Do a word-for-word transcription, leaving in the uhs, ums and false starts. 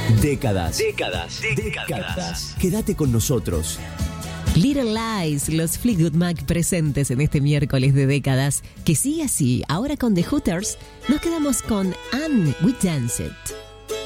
Décadas. Décadas. Décadas. Décadas. Quédate con nosotros. Little Lies, los Fleetwood Mac presentes en este miércoles de décadas, que sigue así. Ahora con The Hooters nos quedamos con Anne We Dance It.